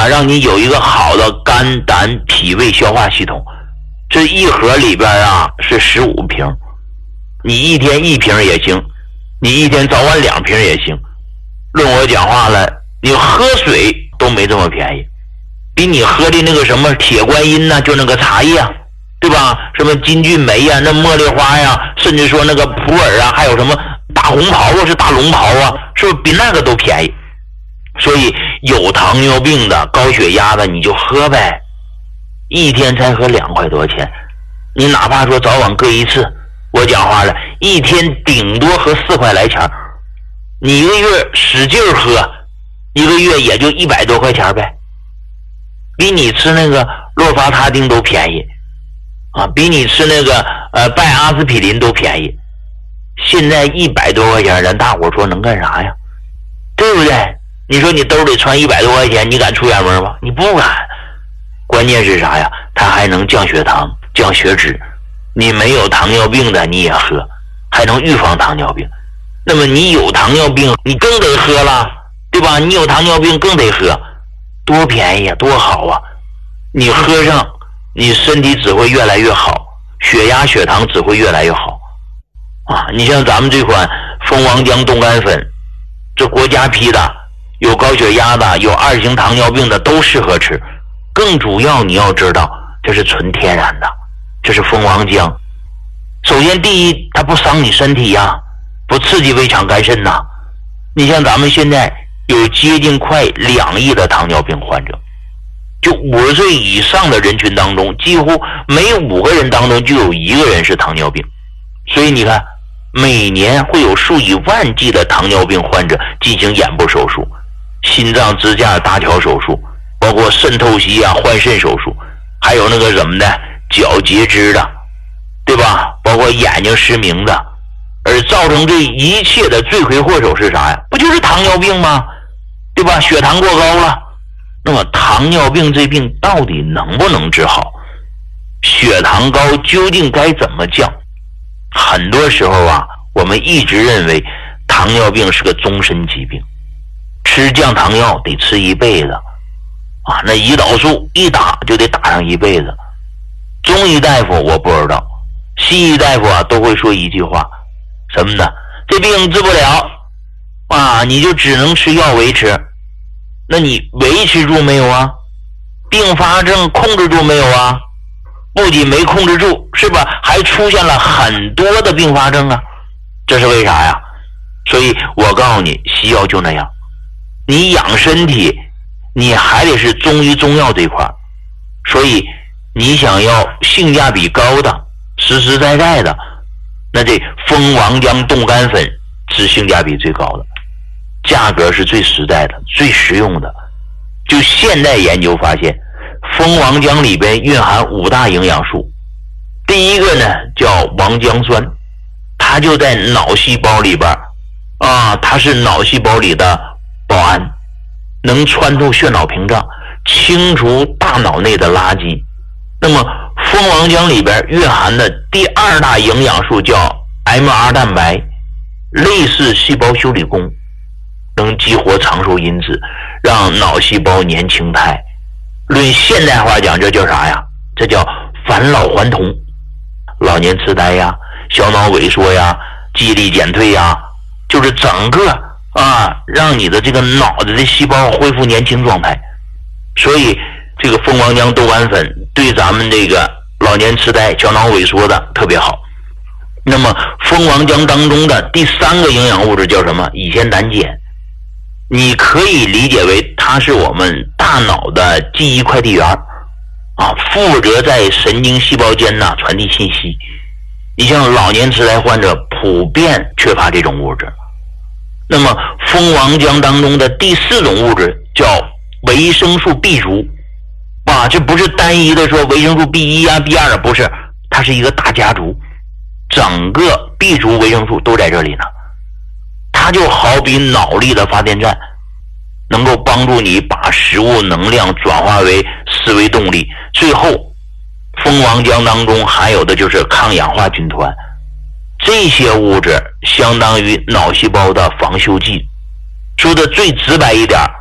让你有一个好的肝胆脾胃消化系统。这一盒里边啊是15瓶，你一天1瓶也行，你一天早晚2瓶也行。论我讲话了，你喝水都没这么便宜，比你喝的那个什么铁观音呐，就那个茶叶，对吧？什么金骏眉呀，那茉莉花呀，甚至说那个普洱啊，还有什么大红袍啊，是大龙袍啊，是不是比那个都便宜？所以有糖尿病的、高血压的你就喝呗，一天才喝2块多钱，你哪怕说早晚各一次，我讲话了，一天顶多喝4块来钱，你1个月使劲喝，1个月也就100多块钱呗，比你吃那个洛伐他定都便宜啊，比你吃那个拜阿司匹林都便宜。现在100多块钱，人大伙说能干啥呀？对不对？你说你兜里揣100多块钱，你敢出远门吗？你不敢。关键是啥呀？它还能降血糖、降血脂。你没有糖尿病的你也喝，还能预防糖尿病。那么你有糖尿病，你更得喝了，对吧？你有糖尿病更得喝，多便宜啊，多好啊！你喝上，你身体只会越来越好，血压、血糖只会越来越好啊！你像咱们这款蜂王浆冻干粉，这国家批的，有高血压的，有2型糖尿病的都适合吃。更主要你要知道，这是纯天然的，这是蜂王浆。首先第一，它不伤你身体呀，不刺激胃肠肝肾呐。你像咱们现在有接近快2亿的糖尿病患者，就50岁以上的人群当中，几乎每5个人当中就有1个人是糖尿病。所以你看，每年会有数以万计的糖尿病患者进行眼部手术、心脏支架搭桥手术，包括肾透析啊、换肾手术，还有那个什么的脚截肢的，对吧？包括眼睛失明的，而造成这一切的罪魁祸首是啥呀？不就是糖尿病吗？对吧？血糖过高了。那么糖尿病这病到底能不能治好？血糖高究竟该怎么降？很多时候啊，我们一直认为糖尿病是个终身疾病，吃降糖药得吃一辈子啊，那胰岛素一打就得打上一辈子。中医大夫我不知道，西医大夫啊都会说一句话，什么呢？这病治不了啊，你就只能吃药维持。那你维持住没有啊？并发症控制住没有啊？不仅没控制住，是吧？还出现了很多的并发症啊，这是为啥呀？所以我告诉你，西药就那样，你养身体你还得是中医中药这块，所以你想要性价比高的、实实在在的，那这蜂王浆冻干粉是性价比最高的，价格是最实在的、最实用的。就现代研究发现，蜂王浆里边蕴含5大营养素。第一个呢叫王浆酸，它就在脑细胞里边啊，它是脑细胞里的保安，能穿透血脑屏障，清除大脑内的垃圾。那么蜂王浆里边蕴含的第2大营养素叫 MR 蛋白，类似细胞修理工，能激活长寿因子，让脑细胞年轻态。论现代话讲，这叫啥呀？这叫返老还童。老年痴呆呀、小脑萎缩呀、记忆力减退呀，就是整个啊，让你的这个脑子的细胞恢复年轻状态。所以这个蜂王浆冻干粉对咱们这个老年痴呆、小脑萎缩的特别好。那么蜂王浆当中的第3个营养物质叫什么？乙酰胆碱。你可以理解为它是我们大脑的记忆快递员啊，负责在神经细胞间呢传递信息。你像老年痴呆患者普遍缺乏这种物质。那么蜂王浆当中的第4种物质叫维生素 B 族啊，这不是单一的说维生素 B1 啊 B2 啊，不是，它是一个大家族，整个 B 族维生素都在这里呢。它就好比脑力的发电站，能够帮助你把食物能量转化为思维动力。最后蜂王浆当中含有的就是抗氧化军团，这些物质相当于脑细胞的防锈剂。说的最直白一点，